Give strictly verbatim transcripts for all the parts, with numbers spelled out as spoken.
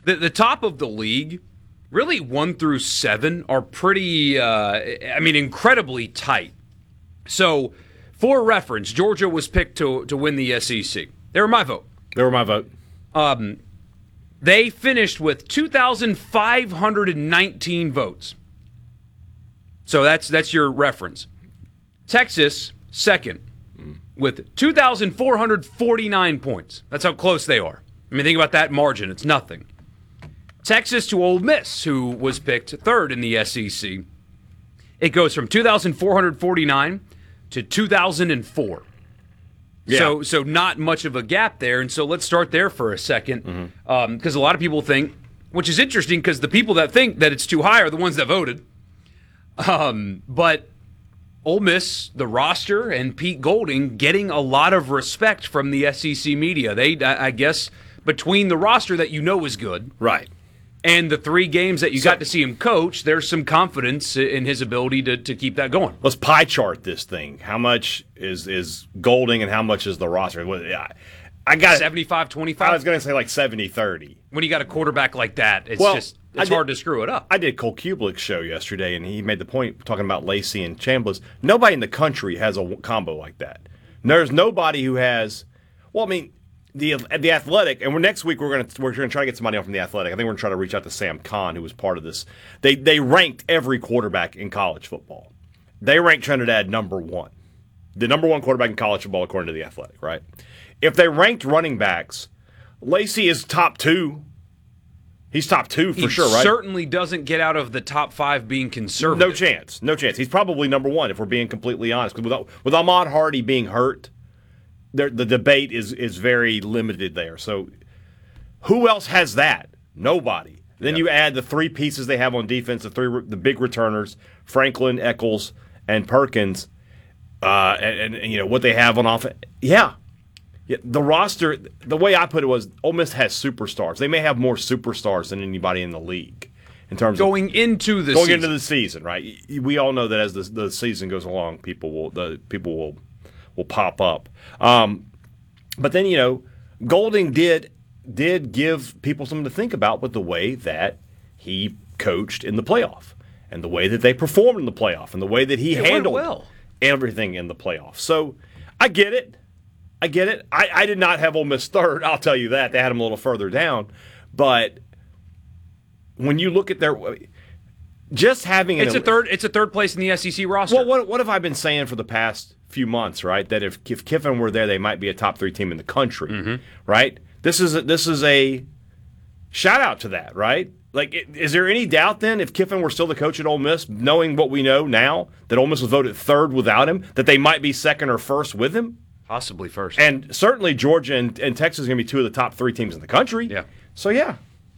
The, the top of the league, really one through seven, are pretty, uh, I mean, incredibly tight. So, for reference, Georgia was picked to, to win the S E C. They were my vote. They were my vote. Um, they finished with two thousand five hundred nineteen votes. So that's that's your reference. Texas, second, with two thousand four hundred forty-nine points. That's how close they are. I mean, think about that margin. It's nothing. Texas to Ole Miss, who was picked third in the S E C. It goes from two thousand four hundred forty-nine to two thousand four. Yeah. So so not much of a gap there. And so let's start there for a second. Because mm-hmm. um, a lot of people think, which is interesting because the people that think that it's too high are the ones that voted. Um, but Ole Miss, the roster, and Pete Golding getting a lot of respect from the S E C media. They, I guess, between the roster that you know is good. Right. And the three games that you so, got to see him coach, there's some confidence in his ability to, to keep that going. Let's pie chart this thing. How much is is Golding and how much is the roster? I got seventy-five twenty-five? I was going to say like seventy thirty. When you got a quarterback like that, it's well, just it's did, hard to screw it up. I did Cole Kublik's show yesterday, and he made the point talking about Lacey and Chambliss. Nobody in the country has a combo like that. There's nobody who has – well, I mean – The the Athletic, and we're, next week we're going to we're going to try to get somebody on from the Athletic. I think we're going to try to reach out to Sam Kahn, who was part of this. They they ranked every quarterback in college football. They ranked Trinidad number one, the number one quarterback in college football according to the Athletic. Right? If they ranked running backs, Lacey is top two. He's top two for he sure, right? Certainly doesn't get out of the top five being conservative. No chance, no chance. He's probably number one if we're being completely honest. With with Ahmad Hardy being hurt. The, the debate is is very limited there. So who else has that? Nobody. Then yep. You add the three pieces they have on defense, the three the big returners, Franklin, Eccles, and Perkins, uh, and, and you know what they have on offense. Yeah. yeah, the roster. The way I put it was, Ole Miss has superstars. They may have more superstars than anybody in the league in terms going of into the going season. into the season. Right. We all know that as the the season goes along, people will the people will. will pop up. Um, but then, you know, Golding did did give people something to think about with the way that he coached in the playoff and the way that they performed in the playoff and the way that he it handled well. everything in the playoff. So I get it. I get it. I, I did not have Ole Miss third, I'll tell you that. They had them a little further down. But when you look at their – just having – It's, a third, it's a third place in the S E C roster. Well, what, what have I been saying for the past – few months, right? That if, if Kiffin were there, they might be a top three team in the country, mm-hmm. right? This is a, this is a shout out to that, right? Like, is there any doubt then if Kiffin were still the coach at Ole Miss, knowing what we know now that Ole Miss was voted third without him, that they might be second or first with him? Possibly first. And certainly Georgia and, and Texas are going to be two of the top three teams in the country. Yeah. So yeah.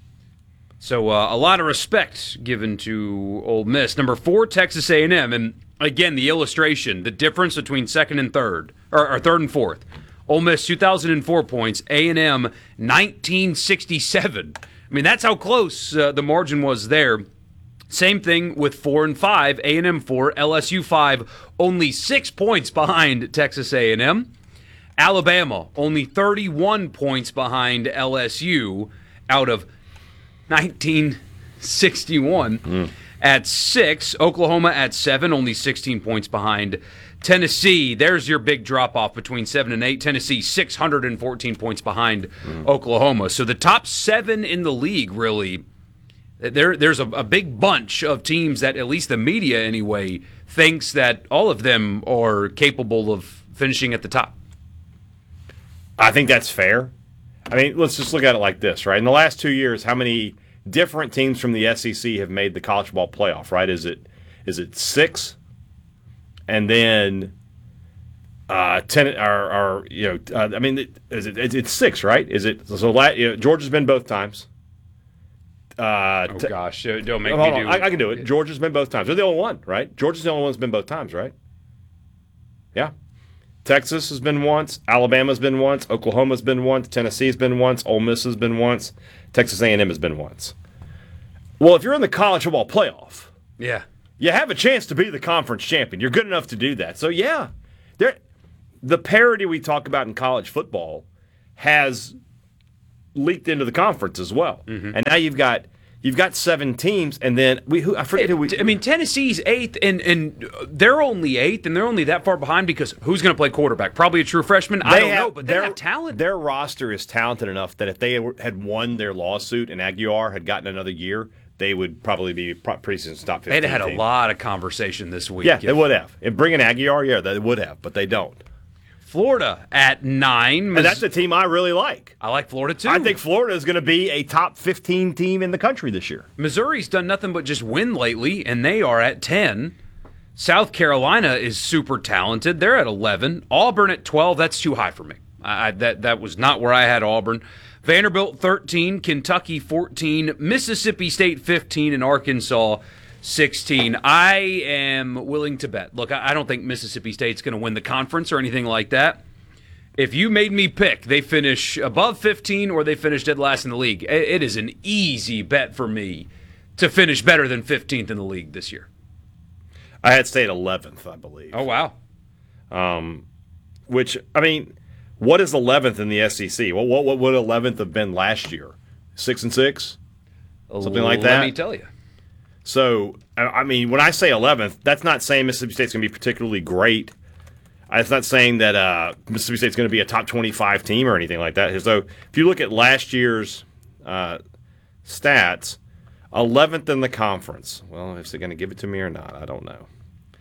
So uh, a lot of respect given to Ole Miss. Number four, Texas A and M, and again, the illustration, the difference between second and third, or, or third and fourth. Ole Miss, two thousand four points. A and M, nineteen sixty-seven. I mean, that's how close uh, the margin was there. Same thing with four and five. A and M four, L S U five, only six points behind Texas A and M. Alabama, only thirty-one points behind L S U out of nineteen sixty-one. Mm. At six, Oklahoma at seven, only sixteen points behind. Tennessee, there's your big drop-off between seven and eight. Tennessee, six hundred fourteen points behind mm. Oklahoma. So the top seven in the league, really, there, there's a, a big bunch of teams that, at least the media anyway, thinks that all of them are capable of finishing at the top. I think that's fair. I mean, let's just look at it like this, right? In the last two years, how many different teams from the S E C have made the college football playoff, right? Is it is it six? And then uh, ten, or, or you know, uh, I mean, is it it's six, right? Is it so? You know, Georgia's been both times. Uh, oh gosh, don't make hold me on. do I, I can do it. Georgia's been both times. They're the only one, right? Georgia's the only one that's been both times, right? Yeah. Texas has been once. Alabama's been once. Oklahoma's been once. Tennessee's been once. Ole Miss has been once. Texas A and M has been once. Well, if you're in the college football playoff, yeah, you have a chance to be the conference champion. You're good enough to do that. So yeah, there, the parity we talk about in college football has leaked into the conference as well. Mm-hmm. And now you've got you've got seven teams, and then we who I forget who we. I mean, Tennessee's eighth, and and they're only eighth, and they're only that far behind because who's going to play quarterback? Probably a true freshman. I don't have, know, but they have talent. Their roster is talented enough that if they had won their lawsuit and Aguiar had gotten another year, they would probably be pretty soon top fifteen. They'd have had team. a lot of conversation this week. Yeah, if, they would have. And bringing Aguiar, yeah, they would have, but they don't. Florida at nine. And that's a team I really like. I like Florida, too. I think Florida is going to be a top fifteen team in the country this year. Missouri's done nothing but just win lately, and they are at ten. South Carolina is super talented. They're at eleven. Auburn at twelve. That's too high for me. I, that, that was not where I had Auburn. Vanderbilt, thirteen. Kentucky, fourteen. Mississippi State, fifteen. And Arkansas, sixteen. I am willing to bet. Look, I don't think Mississippi State's going to win the conference or anything like that. If you made me pick, they finish above fifteen or they finish dead last in the league. It is an easy bet for me to finish better than fifteenth in the league this year. I had State eleventh, I believe. Oh, wow. Um, which, I mean, what is eleventh in the S E C? Well, what, what would eleventh have been last year? Six and six? Something like that? Let me tell you. So, I mean, when I say eleventh, that's not saying Mississippi State's going to be particularly great. It's not saying that uh, Mississippi State's going to be a top twenty-five team or anything like that. So, if you look at last year's uh, stats, eleventh in the conference. Well, is it going to give it to me or not? I don't know.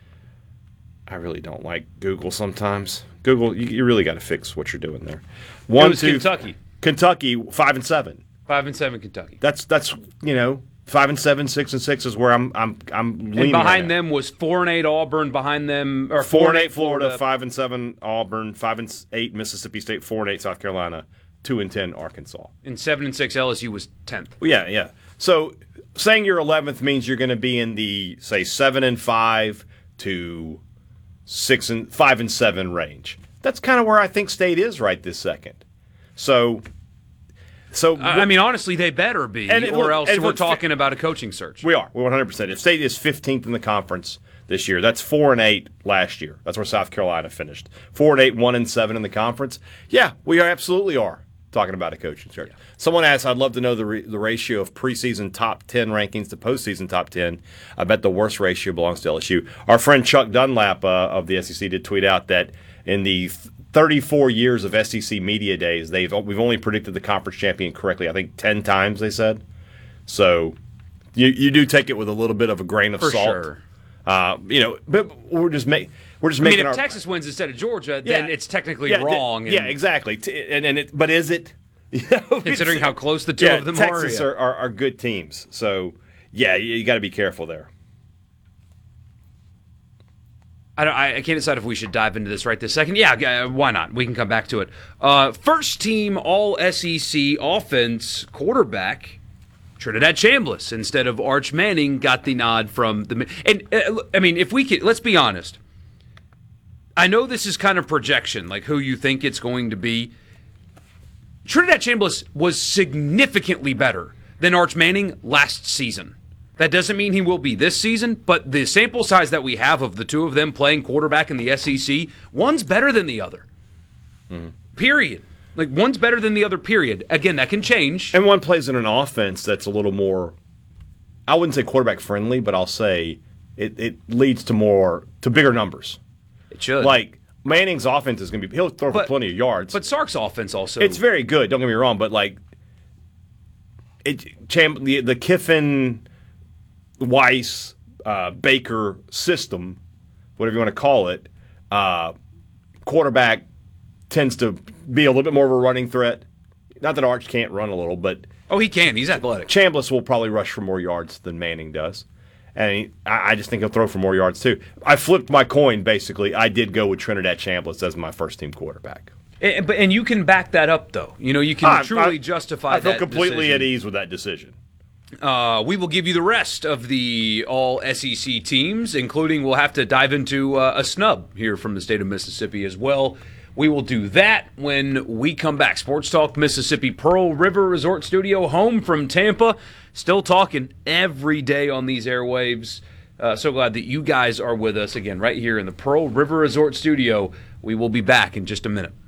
I really don't like Google sometimes. Google, you, you really got to fix what you're doing there. One, it was two, Kentucky. Kentucky, five and seven. Five and seven, Kentucky. That's that's you know. Five and seven, six and six is where I'm I'm I'm leaning. And behind right them was four and eight Auburn. Behind them, or four, four and eight Florida, Florida, five and seven Auburn, five and eight Mississippi State, four and eight South Carolina, two and ten Arkansas. And seven and six L S U was tenth. Yeah, yeah. So saying you're eleventh means you're going to be in the say seven and five to six and five and seven range. That's kind of where I think State is right this second. So. So I mean, honestly, they better be, and it, or else and we're look, talking about a coaching search. We are. We're one hundred percent. If State is fifteenth in the conference this year, that's four and eight last year. That's where South Carolina finished. Four and eight, one and seven in the conference. Yeah, we are absolutely are talking about a coaching search. Yeah. Someone asked, I'd love to know the re- the ratio of preseason top ten rankings to postseason top ten. I bet the worst ratio belongs to L S U. Our friend Chuck Dunlap uh, of the S E C did tweet out that in the thirty-four years of S E C media days, they've we've only predicted the conference champion correctly. I think ten times they said. So you you do take it with a little bit of a grain of For salt. Sure. Uh, you know, but we're just make we're just I making. mean, if our, Texas wins instead of Georgia, yeah, then it's technically yeah, wrong. The, and, yeah, exactly. And and it, but is it? You know, considering how close the two yeah, of them Texas are, are, are are good teams. So yeah, you, you got to be careful there. I, don't, I can't decide if we should dive into this right this second. Yeah, why not? We can come back to it. Uh, first team All S E C offense quarterback, Trinidad Chambliss, instead of Arch Manning, got the nod from the. And uh, I mean, if we could, let's be honest. I know this is kind of projection, like who you think it's going to be. Trinidad Chambliss was significantly better than Arch Manning last season. That doesn't mean he will be this season, but the sample size that we have of the two of them playing quarterback in the S E C, one's better than the other. Mm-hmm. Period. Like, one's better than the other, period. Again, that can change. And one plays in an offense that's a little more, I wouldn't say quarterback friendly, but I'll say it, it leads to more, to bigger numbers. It should. Like, Manning's offense is going to be, he'll throw but, for plenty of yards. But Sark's offense also. It's very good, don't get me wrong, but like, it, Cham, the, the Kiffin, Weiss, uh, Baker system, whatever you want to call it, uh, quarterback tends to be a little bit more of a running threat. Not that Arch can't run a little, but oh, he can. He's athletic. Chambliss will probably rush for more yards than Manning does, and he, I, I just think he'll throw for more yards too. I flipped my coin basically. I did go with Trinidad Chambliss as my first team quarterback. And, but and you can back that up though. You know, you can I, truly I, justify. I feel that completely decision. at ease with that decision. Uh, we will give you the rest of the all S E C teams, including we'll have to dive into uh, a snub here from the state of Mississippi as well. We will do that when we come back. Sports Talk Mississippi, Pearl River Resort Studio, home from Tampa. Still talking every day on these airwaves. Uh, so glad that you guys are with us again right here in the Pearl River Resort Studio. We will be back in just a minute.